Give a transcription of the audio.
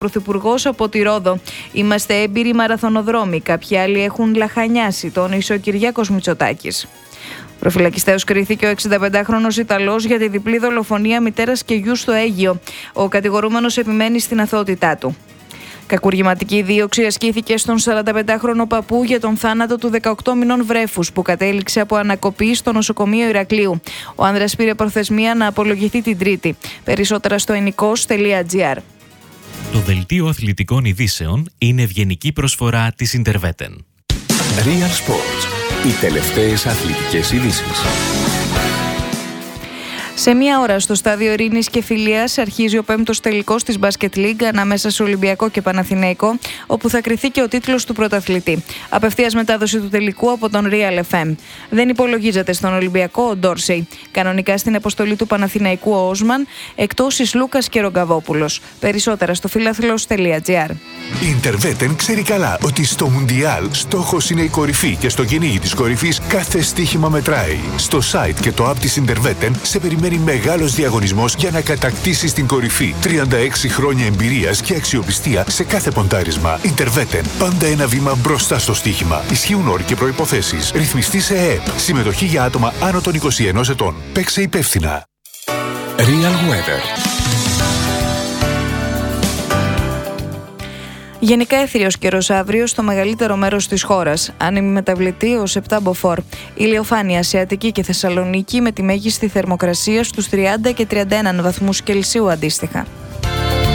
Πρωθυπουργός από τη Ρόδο. Είμαστε έμπειροι μαραθωνοδρόμοι. Κάποιοι άλλοι έχουν λαχανιάσει, τόνισε ο Κυριάκος Μητσοτάκης. Προφυλακιστέως κρίθηκε ο 65χρονος Ιταλός για τη διπλή δολοφονία μητέρας και γιου στο Αίγυο. Ο κατηγορούμενος επιμένει στην αθωότητά του. Κακουργηματική δίωξη ασκήθηκε στον 45χρονο παππού για τον θάνατο του 18 μηνών βρέφους που κατέληξε από ανακοπή στο νοσοκομείο Ηρακλείου. Ο άνδρας πήρε προθεσμία να απολογηθεί την Τρίτη. Περισσότερα στο ennikos.gr. Το δελτίο αθλητικών ειδήσεων είναι ευγενική προσφορά της Interveten. Real Sports. Οι τελευταίες αθλητικές ειδήσεις. Σε μία ώρα στο στάδιο Ειρήνης και Φιλίας αρχίζει ο 5ος τελικός της Basket League ανάμεσα σε Ολυμπιακό και Παναθηναϊκό, όπου θα κριθεί και ο τίτλος του πρωταθλητή. Απευθείας μετάδοση του τελικού από τον Real FM. Δεν υπολογίζεται στον Ολυμπιακό ο Ντόρσεϊ. Κανονικά στην αποστολή του Παναθηναϊκού ο Όσμαν, εκτός εις Λούκας και Ρογκαβόπουλος. Περισσότερα στο φιλάθλος.gr. Η Interveten ξέρει καλά ότι στο Μουντιάλ στόχος είναι η κορυφή και στο κυνήγι της κορυφής κάθε στοίχημα μετράει. Στο site και το app της Interveten σε περιμένει μεγάλος διαγωνισμός για να κατακτήσεις την κορυφή. 36 χρόνια εμπειρίας και αξιοπιστία σε κάθε ποντάρισμα. Interveten. Πάντα ένα βήμα μπροστά στο στοίχημα. Ισχύουν όροι και προϋποθέσεις. Ρυθμιστή σε ΕΕΠ. Συμμετοχή για άτομα άνω των 21 ετών. Παίξε υπεύθυνα. Real Weather. Γενικά έθριος καιρός αύριο στο μεγαλύτερο μέρος της χώρας. Άνεμη μεταβλητή ως 7 μποφόρ. Ηλιοφάνεια σε Αττική και Θεσσαλονίκη με τη μέγιστη θερμοκρασία στους 30 και 31 βαθμούς Κελσίου αντίστοιχα.